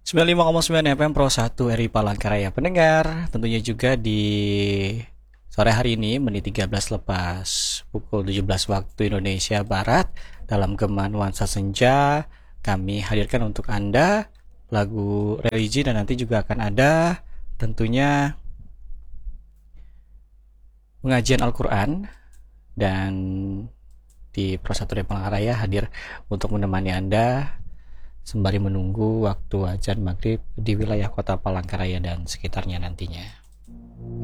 95,9 FM Pro 1 RI Palangkaraya pendengar. Tentunya juga di sore hari ini menit 13 lepas pukul 17 waktu Indonesia Barat, dalam Gema Nuansa Senja kami hadirkan untuk Anda lagu religi, dan nanti juga akan ada tentunya pengajian Al-Quran. Dan di Pro 1 RI Palangkaraya hadir untuk menemani Anda sembari menunggu waktu azan maghrib di wilayah kota Palangkaraya dan sekitarnya nantinya.